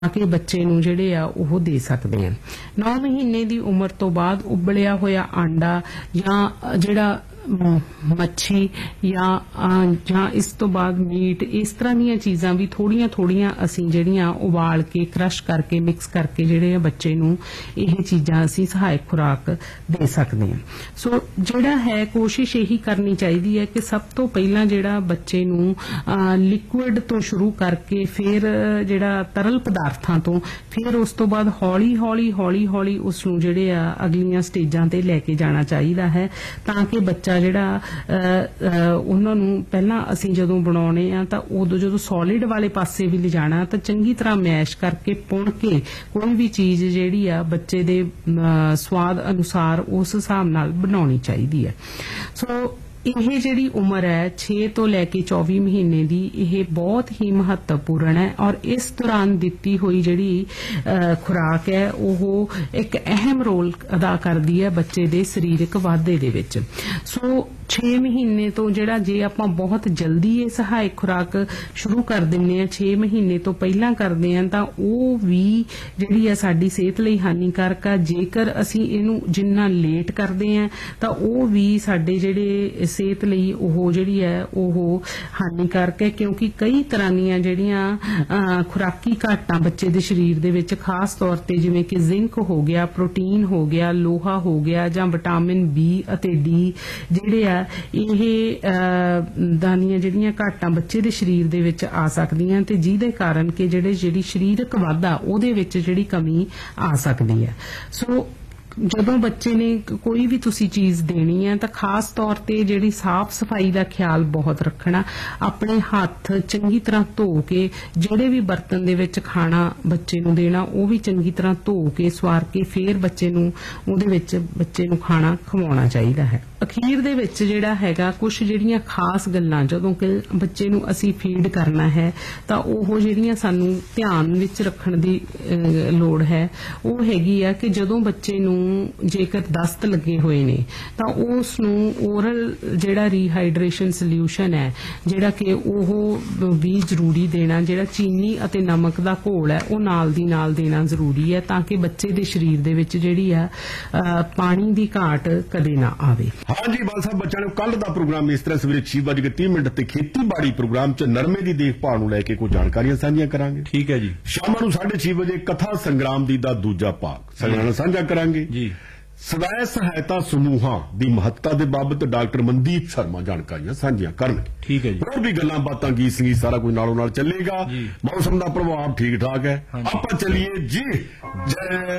ਕਿ ਬੱਚੇ ਨੂੰ ਜਿਹੜੇ ਆ ਉਹ ਦੇ ਸਕਦੇ ਆ। 9 ਮਹੀਨੇ ਦੀ ਉਮਰ ਤੋਂ ਬਾਅਦ ਉਬਲਿਆ ਹੋਇਆ ਆਂਡਾ ਜਾਂ ਜਿਹੜਾ ਮੱਛੀ ਜਾਂ ਇਸ ਤੋਂ ਬਾਅਦ ਮੀਟ, ਇਸ ਤਰ੍ਹਾਂ ਦੀਆਂ ਚੀਜ਼ਾਂ ਵੀ ਥੋੜੀਆਂ ਥੋੜੀਆਂ ਅਸੀਂ ਜਿਹੜੀਆਂ ਉਬਾਲ ਕੇ ਕ੍ਰਸ਼ ਕਰਕੇ ਮਿਕਸ ਕਰਕੇ ਜਿਹੜੇ ਬੱਚੇ ਨੂੰ ਇਹ ਚੀਜ਼ਾਂ ਅਸੀਂ ਸਹਾਇਕ ਖੁਰਾਕ ਦੇ ਸਕਦੇ ਹਾਂ। ਸੋ ਜਿਹੜਾ ਹੈ ਕੋਸ਼ਿਸ਼ ਇਹੀ ਕਰਨੀ ਚਾਹੀਦੀ ਹੈ ਕਿ ਸਭ ਤੋਂ ਪਹਿਲਾਂ ਜਿਹੜਾ ਬੱਚੇ ਨੂੰ ਲਿਕੁਇਡ ਤੋਂ ਸ਼ੁਰੂ ਕਰਕੇ ਫਿਰ ਜਿਹੜਾ ਤਰਲ ਪਦਾਰਥਾਂ ਤੋਂ, ਫਿਰ ਉਸ ਤੋਂ ਬਾਅਦ ਹੌਲੀ ਹੌਲੀ ਉਸ ਨੂੰ ਜਿਹੜੇ ਆ ਅਗਲੀਆਂ ਸਟੇਜਾਂ ਤੇ ਲੈ ਕੇ ਜਾਣਾ ਚਾਹੀਦਾ ਹੈ, ਤਾਂ ਕਿ ਬੱਚਾ ਜਿਹੜਾ ਉਹਨਾਂ ਨੂੰ ਪਹਿਲਾਂ ਅਸੀਂ ਜਦੋਂ ਬਣਾਉਣੇ ਆ ਤਾਂ ਉਦੋਂ ਜਦੋਂ ਸੋਲਿਡ ਵਾਲੇ ਪਾਸੇ ਵੀ ਲਿਜਾਣਾ ਤਾਂ ਚੰਗੀ ਤਰ੍ਹਾਂ ਮੈਸ਼ ਕਰਕੇ ਪੁਣ ਕੇ ਕੋਈ ਵੀ ਚੀਜ਼ ਜਿਹੜੀ ਆ ਬੱਚੇ ਦੇ ਸਵਾਦ ਅਨੁਸਾਰ ਉਸ ਹਿਸਾਬ ਨਾਲ ਬਣਾਉਣੀ ਚਾਹੀਦੀ ਹੈ। ਸੋ ਇਹ ਜਿਹੜੀ ਉਮਰ ਹੈ 6 ਤੋਂ ਲੈ ਕੇ 24 ਮਹੀਨੇ ਦੀ, ਇਹ ਬਹੁਤ ਹੀ ਮਹੱਤਵਪੂਰਨ ਹੈ ਔਰ ਇਸ ਦੌਰਾਨ ਦਿੱਤੀ ਹੋਈ ਜਿਹੜੀ ਖੁਰਾਕ ਹੈ ਉਹ ਇੱਕ ਅਹਿਮ ਰੋਲ ਅਦਾ ਕਰਦੀ ਹੈ ਬੱਚੇ ਦੇ ਸਰੀਰਕ ਵਾਧੇ ਦੇ ਵਿੱਚ। ਸੋ 6 ਮਹੀਨੇ ਤੋਂ ਜਿਹੜਾ ਜੇ ਆਪਾਂ ਬਹੁਤ ਜਲਦੀ ਇਹ ਸਹਾਇਕ ਖੁਰਾਕ ਸ਼ੁਰੂ ਕਰ ਦਿੰਦੇ ਆ, 6 ਮਹੀਨੇ ਤੋਂ ਪਹਿਲਾਂ ਕਰਦੇ ਆ, ਤਾਂ ਉਹ ਵੀ ਜਿਹੜੀ ਆ ਸਾਡੀ ਸਿਹਤ ਲਈ ਹਾਨੀਕਾਰਕ ਆ। ਜੇਕਰ ਅਸੀਂ ਇਹਨੂੰ ਜਿੰਨਾ ਲੇਟ ਕਰਦੇ ਆ ਤਾਂ ਉਹ ਵੀ ਸਾਡੇ ਜਿਹੜੇ ਸਿਹਤ ਲਈ ਉਹ ਜਿਹੜੀ ਹੈ ਉਹ ਹਾਨੀਕਾਰਕ ਹੈ, ਕਿਉਂਕਿ ਕਈ ਤਰ੍ਹਾਂ ਦੀਆਂ ਜਿਹੜੀਆਂ ਖੁਰਾਕੀ ਘਾਟਾਂ ਬੱਚੇ ਦੇ ਸਰੀਰ ਦੇ ਵਿੱਚ, ਖਾਸ ਤੌਰ ਤੇ ਜਿਵੇਂ ਕਿ ਜ਼ਿੰਕ ਹੋ ਗਿਆ, ਪ੍ਰੋਟੀਨ ਹੋ ਗਿਆ, ਲੋਹਾ ਹੋ ਗਿਆ ਜਾਂ ਵਿਟਾਮਿਨ B ਅਤੇ D, ਜਿਹੜੇ ਆ ਇਹ ਦਾਨੀਆਂ ਜਿਹੜੀਆਂ ਘਾਟਾਂ ਬੱਚੇ ਦੇ ਸਰੀਰ ਦੇ ਵਿੱਚ ਆ ਸਕਦੀਆਂ ਤੇ ਜਿਹਦੇ ਕਾਰਨ ਕਿ ਜਿਹੜੀ ਸਰੀਰਕ ਵਾਧਾ ਉਹਦੇ ਵਿੱਚ ਜਿਹੜੀ ਕਮੀ ਆ ਸਕਦੀ ਹੈ। ਸੋ ਜਦੋਂ ਬੱਚੇ ਨੇ ਕੋਈ ਵੀ ਤੁਸੀਂ ਚੀਜ਼ ਦੇਣੀ ਹੈ ਤਾਂ ਖਾਸ ਤੌਰ ਤੇ ਜਿਹੜੀ ਸਾਫ਼ ਸਫਾਈ ਦਾ ਖਿਆਲ ਬਹੁਤ ਰੱਖਣਾ, ਆਪਣੇ ਹੱਥ ਚੰਗੀ ਤਰ੍ਹਾਂ ਧੋ ਕੇ, ਜਿਹੜੇ ਵੀ ਬਰਤਨ ਦੇ ਵਿੱਚ ਖਾਣਾ ਬੱਚੇ ਨੂੰ ਦੇਣਾ ਉਹ ਵੀ ਚੰਗੀ ਤਰ੍ਹਾਂ ਧੋ ਕੇ ਸਵਾਰ ਕੇ ਫਿਰ ਬੱਚੇ ਨੂੰ ਉਹਦੇ ਵਿੱਚ ਬੱਚੇ ਨੂੰ ਖਾਣਾ ਖਵਾਉਣਾ ਚਾਹੀਦਾ ਹੈ। ਅਖੀਰ ਦੇ ਵਿੱਚ ਜਿਹੜਾ ਹੈਗਾ ਕੁਝ ਜਿਹੜੀਆਂ ਖਾਸ ਗੱਲਾਂ, ਜਦੋਂ ਕਿ ਬੱਚੇ ਨੂੰ ਅਸੀਂ ਫੀਡ ਕਰਨਾ ਹੈ ਤਾਂ ਉਹ ਜਿਹੜੀਆਂ ਸਾਨੂੰ ਧਿਆਨ ਵਿੱਚ ਰੱਖਣ ਦੀ ਲੋੜ ਹੈ ਉਹ ਹੈਗੀ ਆ ਕਿ ਜਦੋਂ ਬੱਚੇ ਨੂੰ ਜੇਕਰ ਦਸਤ ਲੱਗੇ ਹੋਏ ਨੇ ਤਾਂ ਉਸ ਨੂੰ ਓਰਲ ਜਿਹੜਾ ਰੀਹਾਈਡਰੇਸ਼ਨ ਸੋਲਿਊਸ਼ਨ ਹੈ ਜਿਹੜਾ ਕਿ ਉਹ ਵੀ ਜ਼ਰੂਰੀ ਦੇਣਾ, ਜਿਹੜਾ ਚੀਨੀ ਅਤੇ ਨਮਕ ਦਾ ਘੋਲ ਹੈ ਉਹ ਨਾਲ ਦੀ ਨਾਲ ਦੇਣਾ ਜ਼ਰੂਰੀ ਹੈ, ਤਾਂ ਕਿ ਬੱਚੇ ਦੇ ਸਰੀਰ ਦੇ ਵਿੱਚ ਜਿਹੜੀ ਆ ਪਾਣੀ ਦੀ ਘਾਟ ਕਦੇ ਨਾ ਆਵੇ। ਹਾਂਜੀ ਬਾਲ ਸਾਹਿਬ, ਬੱਚਿਆਂ ਨੂੰ ਕੱਲ ਦਾ ਪ੍ਰੋਗਰਾਮ ਇਸ ਤਰ੍ਹਾਂ ਸਵੇਰੇ 6:30 ਤੇ ਖੇਤੀਬਾੜੀ ਪ੍ਰੋਗਰਾਮ 'ਚ ਨਰਮੇ ਦੀ ਦੇਖਭਾਲ ਨੂੰ ਲੈ ਕੇ ਕੋਈ ਜਾਣਕਾਰੀਆਂ ਸਾਂਝੀਆਂ ਕਰਾਂਗੇ। ਠੀਕ ਹੈ ਜੀ। ਸ਼ਾਮਾਂ ਨੂੰ 6:30 ਵਜੇ ਕਥਾ ਸੰਗਰਾਮ ਦੀ ਦਾ ਦੂਜਾ ਭਾਗ ਸਾਡੇ ਨਾਲ ਸਾਂਝਾ ਕਰਾਂਗੇ ਜੀ। ਸਵੈ ਸਹਾਇਤਾ ਸਮੂਹਾਂ ਦੀ ਮਹੱਤਤਾ ਦੇ ਬਾਬਤ ਡਾਕਟਰ ਮਨਦੀਪ ਸ਼ਰਮਾ ਜਾਣਕਾਰੀਆਂ ਸਾਂਝੀਆਂ ਕਰਨਗੇ। ਠੀਕ ਹੈ ਜੀ। ਹੋਰ ਵੀ ਗੱਲਾਂ ਬਾਤਾਂ ਗੀਤ ਸੰਗੀਤ ਸਾਰਾ ਕੁਝ ਨਾਲੋਂ ਨਾਲ ਚੱਲੇਗਾ। ਮੌਸਮ ਦਾ ਪ੍ਰਭਾਵ ਠੀਕ ਠਾਕ ਹੈ। ਆਪਾਂ ਚੱਲੀਏ ਜੀ। ਜੈ